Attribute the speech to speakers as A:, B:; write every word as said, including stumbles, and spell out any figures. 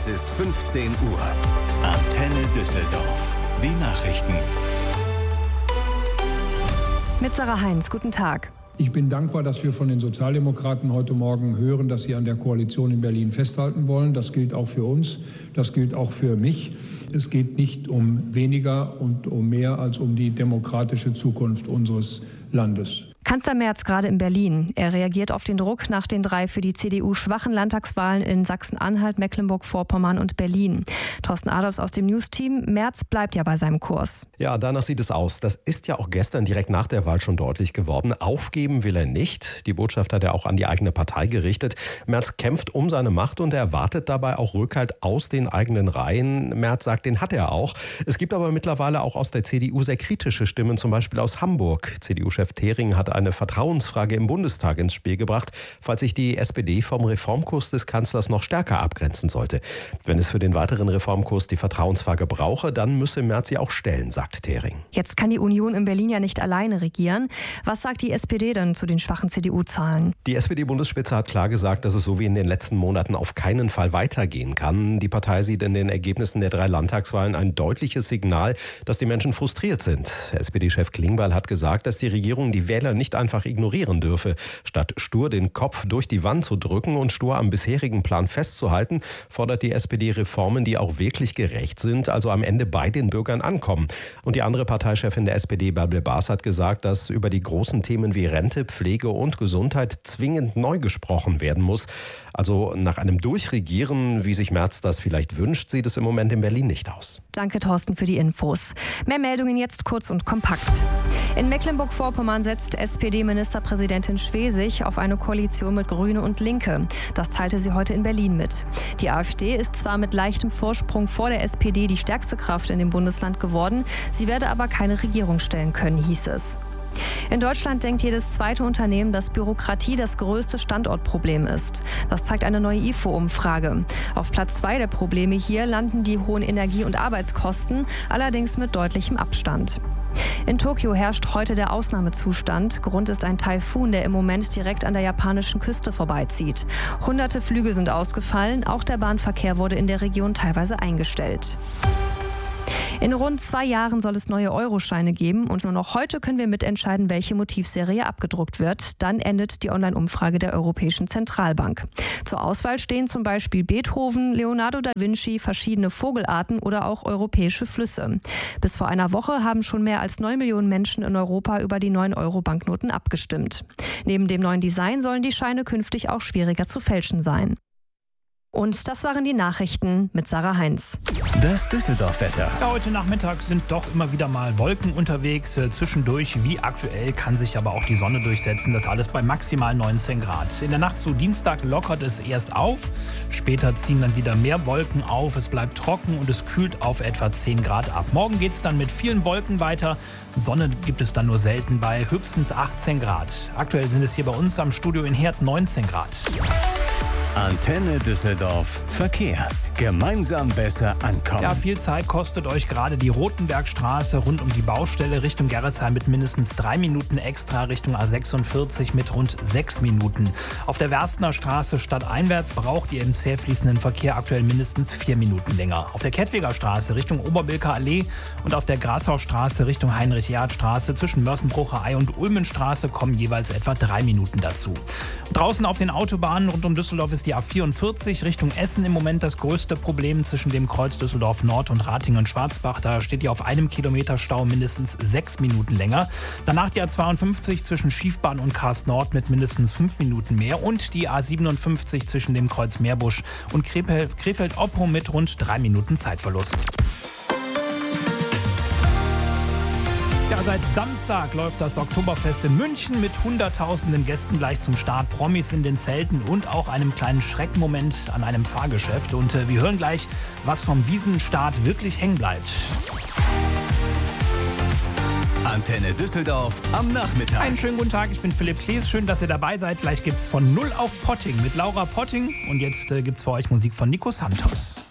A: ist fünfzehn Uhr. Antenne Düsseldorf. Die Nachrichten.
B: Mit Sarah Heinz, guten Tag.
C: Ich bin dankbar, dass wir von den Sozialdemokraten heute Morgen hören, dass sie an der Koalition in Berlin festhalten wollen. Das gilt auch für uns, das gilt auch für mich. Es geht nicht um weniger und um mehr als um die demokratische Zukunft unseres Landes.
B: Kanzler Merz gerade in Berlin. Er reagiert auf den Druck nach den drei für die C D U schwachen Landtagswahlen in Sachsen-Anhalt, Mecklenburg-Vorpommern und Berlin. Thorsten Adolfs aus dem News-Team. Merz bleibt ja bei seinem Kurs.
D: Ja, danach sieht es aus. Das ist ja auch gestern direkt nach der Wahl schon deutlich geworden. Aufgeben will er nicht. Die Botschaft hat er auch an die eigene Partei gerichtet. Merz kämpft um seine Macht und er erwartet dabei auch Rückhalt aus den eigenen Reihen. Merz sagt, den hat er auch. Es gibt aber mittlerweile auch aus der C D U sehr kritische Stimmen, zum Beispiel aus Hamburg. C D U-Chef Thering hat eine Vertrauensfrage im Bundestag ins Spiel gebracht, falls sich die S P D vom Reformkurs des Kanzlers noch stärker abgrenzen sollte. Wenn es für den weiteren Reformkurs die Vertrauensfrage brauche, dann müsse Merz sie auch stellen, sagt Thering.
B: Jetzt kann die Union in Berlin ja nicht alleine regieren. Was sagt die S P D denn zu den schwachen C D U-Zahlen?
D: Die S P D-Bundesspitze hat klar gesagt, dass es so wie in den letzten Monaten auf keinen Fall weitergehen kann. Die Partei sieht in den Ergebnissen der drei Landtagswahlen ein deutliches Signal, dass die Menschen frustriert sind. S P D-Chef Klingbeil hat gesagt, dass die Regierung die Wähler nicht einfach ignorieren dürfe. Statt stur den Kopf durch die Wand zu drücken und stur am bisherigen Plan festzuhalten, fordert die S P D Reformen, die auch wirklich gerecht sind, also am Ende bei den Bürgern ankommen. Und die andere Parteichefin der S P D, Bärbel Baas, hat gesagt, dass über die großen Themen wie Rente, Pflege und Gesundheit zwingend neu gesprochen werden muss. Also nach einem Durchregieren, wie sich Merz das vielleicht wünscht, sieht es im Moment in Berlin nicht aus.
B: Danke, Thorsten, für die Infos. Mehr Meldungen jetzt kurz und kompakt. In Mecklenburg-Vorpommern setzt S P D-Ministerpräsidentin Schwesig auf eine Koalition mit Grüne und Linke. Das teilte sie heute in Berlin mit. Die AfD ist zwar mit leichtem Vorsprung vor der S P D die stärkste Kraft in dem Bundesland geworden, sie werde aber keine Regierung stellen können, hieß es. In Deutschland denkt jedes zweite Unternehmen, dass Bürokratie das größte Standortproblem ist. Das zeigt eine neue I F O-Umfrage. Auf Platz zwei der Probleme hier landen die hohen Energie- und Arbeitskosten, allerdings mit deutlichem Abstand. In Tokio herrscht heute der Ausnahmezustand. Grund ist ein Taifun, der im Moment direkt an der japanischen Küste vorbeizieht. Hunderte Flüge sind ausgefallen, auch der Bahnverkehr wurde in der Region teilweise eingestellt. In rund zwei Jahren soll es neue Euroscheine geben und nur noch heute können wir mitentscheiden, welche Motivserie abgedruckt wird. Dann endet die Online-Umfrage der Europäischen Zentralbank. Zur Auswahl stehen zum Beispiel Beethoven, Leonardo da Vinci, verschiedene Vogelarten oder auch europäische Flüsse. Bis vor einer Woche haben schon mehr als neun Millionen Menschen in Europa über die neuen Euro-Banknoten abgestimmt. Neben dem neuen Design sollen die Scheine künftig auch schwieriger zu fälschen sein. Und das waren die Nachrichten mit Sarah Heinz.
A: Das Düsseldorf-Wetter.
E: Ja, heute Nachmittag sind doch immer wieder mal Wolken unterwegs. Zwischendurch, wie aktuell, kann sich aber auch die Sonne durchsetzen. Das alles bei maximal neunzehn Grad. In der Nacht zu Dienstag lockert es erst auf. Später ziehen dann wieder mehr Wolken auf. Es bleibt trocken und es kühlt auf etwa zehn Grad ab. Morgen geht es dann mit vielen Wolken weiter. Sonne gibt es dann nur selten bei höchstens achtzehn Grad. Aktuell sind es hier bei uns am Studio in Herd neunzehn Grad.
A: Antenne Düsseldorf Verkehr. Gemeinsam besser ankommen.
E: Ja, viel Zeit kostet euch gerade die Rotenbergstraße rund um die Baustelle Richtung Gerresheim mit mindestens drei Minuten extra, Richtung A sechsundvierzig mit rund sechs Minuten. Auf der Werstener Straße stadteinwärts braucht ihr im zäh fließenden Verkehr aktuell mindestens vier Minuten länger. Auf der Kettwiger Straße Richtung Oberbilker Allee und auf der Grashausstraße Richtung Heinrich-Gerhardt-Straße zwischen Mörsenbrucher Ei und Ulmenstraße kommen jeweils etwa drei Minuten dazu. Und draußen auf den Autobahnen rund um Düsseldorf ist die A vierundvierzig Richtung Essen im Moment das größte Problem zwischen dem Kreuz Düsseldorf Nord und Ratingen und Schwarzbach. Da steht ihr auf einem Kilometer Stau mindestens sechs Minuten länger. Danach die A zweiundfünfzig zwischen Schiefbahn und Karst Nord mit mindestens fünf Minuten mehr und die A siebenundfünfzig zwischen dem Kreuz Meerbusch und Krefeld-Oppum mit rund drei Minuten Zeitverlust. Ja, seit Samstag läuft das Oktoberfest in München mit hunderttausenden Gästen gleich zum Start, Promis in den Zelten und auch einem kleinen Schreckmoment an einem Fahrgeschäft. Und äh, wir hören gleich, was vom Wiesenstart wirklich hängen bleibt.
A: Antenne Düsseldorf am Nachmittag.
E: Einen schönen guten Tag, ich bin Philipp Klees. Schön, dass ihr dabei seid. Gleich gibt's von Null auf Potting mit Laura Potting. Und jetzt äh, gibt's für euch Musik von Nico Santos.